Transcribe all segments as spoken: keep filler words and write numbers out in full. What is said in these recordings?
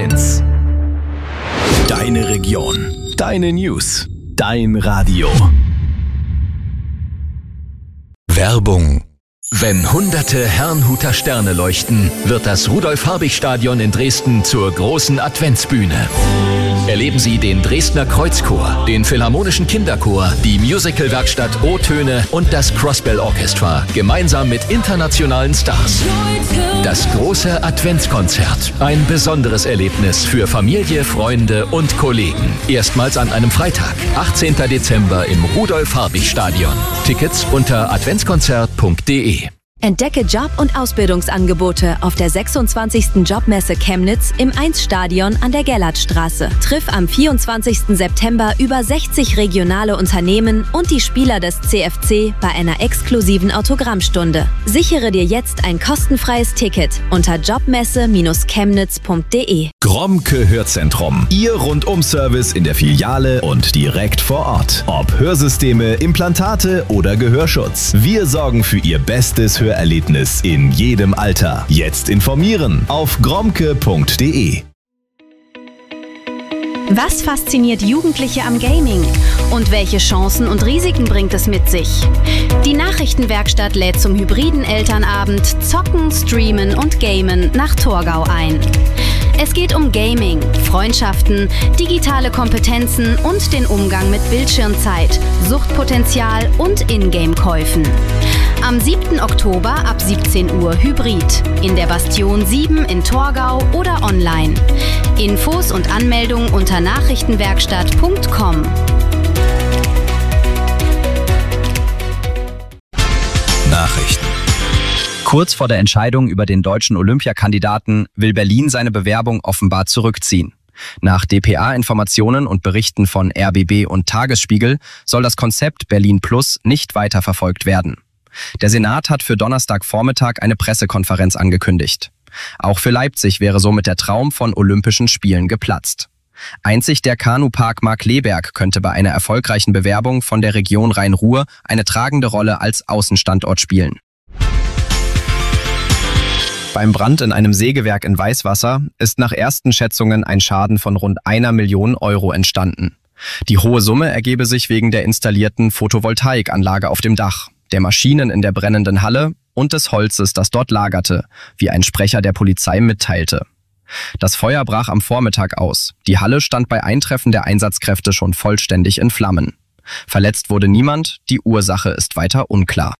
eins. Deine Region, deine News, dein Radio. Werbung. Wenn hunderte Herrnhuter Sterne leuchten, wird das Rudolf-Habich-Stadion in Dresden zur großen Adventsbühne. Erleben Sie den Dresdner Kreuzchor, den Philharmonischen Kinderchor, die Musicalwerkstatt O-Töne und das Crossbell Orchestra gemeinsam mit internationalen Stars. Das große Adventskonzert. Ein besonderes Erlebnis für Familie, Freunde und Kollegen. Erstmals an einem Freitag, achtzehnten Dezember im Rudolf-Habich-Stadion. Tickets unter adventskonzert punkt de. Entdecke Job- und Ausbildungsangebote auf der sechsundzwanzigsten Jobmesse Chemnitz im eins-Stadion an der Gellertstraße. Triff am vierundzwanzigsten September über sechzig regionale Unternehmen und die Spieler des C F C bei einer exklusiven Autogrammstunde. Sichere dir jetzt ein kostenfreies Ticket unter jobmesse Bindestrich chemnitz punkt de. Gromke Hörzentrum. Ihr Rundum-Service in der Filiale und direkt vor Ort. Ob Hörsysteme, Implantate oder Gehörschutz. Wir sorgen für Ihr bestes Hörerlebnis in jedem Alter. Jetzt informieren auf gromke punkt de. Was fasziniert Jugendliche am Gaming? Und welche Chancen und Risiken bringt es mit sich? Die Nachrichtenwerkstatt lädt zum hybriden Elternabend Zocken, Streamen und Gamen nach Torgau ein. Es geht um Gaming, Freundschaften, digitale Kompetenzen und den Umgang mit Bildschirmzeit, Suchtpotenzial und Ingame-Käufen. Am siebten Oktober ab siebzehn Uhr Hybrid. In der Bastion sieben in Torgau oder online. Infos und Anmeldung unter nachrichtenwerkstatt punkt com. Nachrichten. Kurz vor der Entscheidung über den deutschen Olympiakandidaten will Berlin seine Bewerbung offenbar zurückziehen. Nach D P A-Informationen und Berichten von R B B und Tagesspiegel soll das Konzept Berlin Plus nicht weiterverfolgt werden. Der Senat hat für Donnerstagvormittag eine Pressekonferenz angekündigt. Auch für Leipzig wäre somit der Traum von Olympischen Spielen geplatzt. Einzig der Kanupark Markkleeberg könnte bei einer erfolgreichen Bewerbung von der Region Rhein-Ruhr eine tragende Rolle als Außenstandort spielen. Beim Brand in einem Sägewerk in Weißwasser ist nach ersten Schätzungen ein Schaden von rund einer Million Euro entstanden. Die hohe Summe ergebe sich wegen der installierten Photovoltaikanlage auf dem Dach, der Maschinen in der brennenden Halle und des Holzes, das dort lagerte, wie ein Sprecher der Polizei mitteilte. Das Feuer brach am Vormittag aus. Die Halle stand bei Eintreffen der Einsatzkräfte schon vollständig in Flammen. Verletzt wurde niemand, die Ursache ist weiter unklar.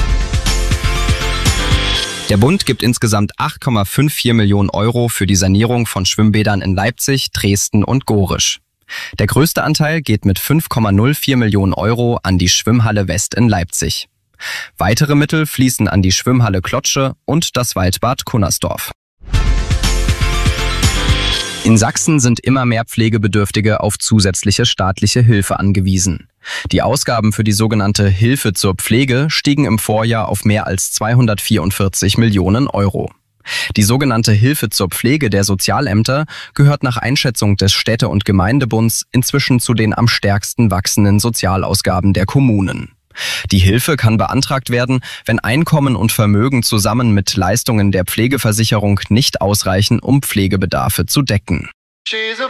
Der Bund gibt insgesamt acht Komma vierundfünfzig Millionen Euro für die Sanierung von Schwimmbädern in Leipzig, Dresden und Gorisch. Der größte Anteil geht mit fünf Komma null vier Millionen Euro an die Schwimmhalle West in Leipzig. Weitere Mittel fließen an die Schwimmhalle Klotsche und das Waldbad Cunnersdorf. In Sachsen sind immer mehr Pflegebedürftige auf zusätzliche staatliche Hilfe angewiesen. Die Ausgaben für die sogenannte Hilfe zur Pflege stiegen im Vorjahr auf mehr als zweihundertvierundvierzig Millionen Euro. Die sogenannte Hilfe zur Pflege der Sozialämter gehört nach Einschätzung des Städte- und Gemeindebunds inzwischen zu den am stärksten wachsenden Sozialausgaben der Kommunen. Die Hilfe kann beantragt werden, wenn Einkommen und Vermögen zusammen mit Leistungen der Pflegeversicherung nicht ausreichen, um Pflegebedarfe zu decken.